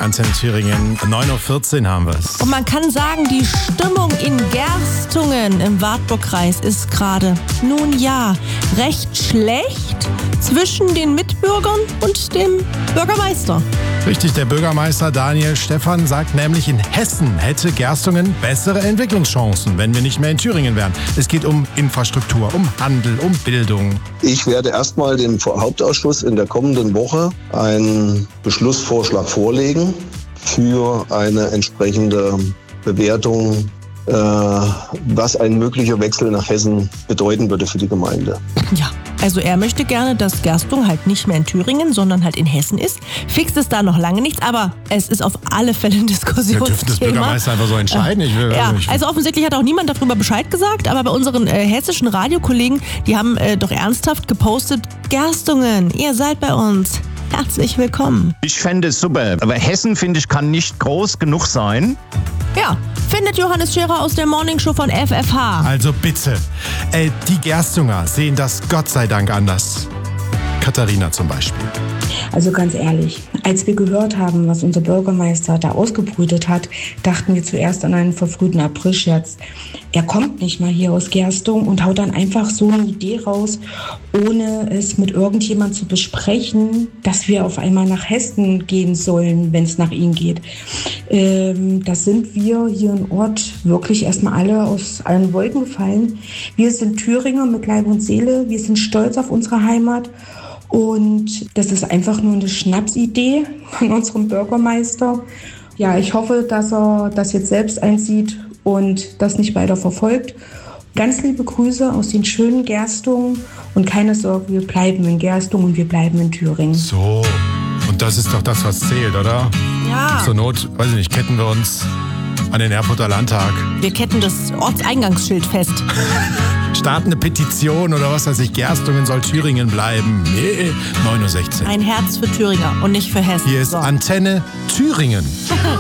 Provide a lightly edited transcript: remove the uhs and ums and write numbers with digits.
Antenne Thüringen. 9.14 Uhr haben wir es. Und man kann sagen, die Stimmung in Gerstungen im Wartburgkreis ist gerade, nun ja, recht schlecht zwischen den Mitbürgern und dem Bürgermeister. Richtig, der Bürgermeister Daniel Stephan sagt nämlich, in Hessen hätte Gerstungen bessere Entwicklungschancen, wenn wir nicht mehr in Thüringen wären. Es geht um Infrastruktur, um Handel, um Bildung. Ich werde erstmal dem Hauptausschuss in der kommenden Woche einen Beschlussvorschlag vorlegen für eine entsprechende Bewertung, was ein möglicher Wechsel nach Hessen bedeuten würde für die Gemeinde. Ja, also er möchte gerne, dass Gerstungen halt nicht mehr in Thüringen, sondern halt in Hessen ist. Fix ist da noch lange nichts, aber es ist auf alle Fälle ein Diskussionsthema. Wir dürfen das Bürgermeister einfach so entscheiden. Also offensichtlich hat auch niemand darüber Bescheid gesagt, aber bei unseren hessischen Radiokollegen, die haben doch ernsthaft gepostet, Gerstungen, ihr seid bei uns. Herzlich willkommen. Ich fände es super, aber Hessen, finde ich, kann nicht groß genug sein. Ja, findet Johannes Scherer aus der Morningshow von FFH. Also bitte, die Gerstunger sehen das Gott sei Dank anders. Katharina zum Beispiel. Also ganz ehrlich, als wir gehört haben, was unser Bürgermeister da ausgebrütet hat, dachten wir zuerst an einen verfrühten Aprilscherz. Er kommt nicht mal hier aus Gerstung und haut dann einfach so eine Idee raus, ohne es mit irgendjemand zu besprechen, dass wir auf einmal nach Hessen gehen sollen, wenn es nach ihm geht. Das sind wir hier im Ort wirklich erstmal alle aus allen Wolken gefallen. Wir sind Thüringer mit Leib und Seele, wir sind stolz auf unsere Heimat. Und das ist einfach nur eine Schnapsidee von unserem Bürgermeister. Ja, ich hoffe, dass er das jetzt selbst einsieht und das nicht weiter verfolgt. Ganz liebe Grüße aus den schönen Gerstungen und keine Sorge, wir bleiben in Gerstungen und wir bleiben in Thüringen. So, und das ist doch das, was zählt, oder? Ja. Zur Not, weiß ich nicht, ketten wir uns an den Erfurter Landtag. Wir ketten das Ortseingangsschild fest. Starten eine Petition oder was weiß ich, Gerstungen soll Thüringen bleiben. Nee, 9.16 Uhr. Ein Herz für Thüringer und nicht für Hessen. Hier ist Antenne Thüringen.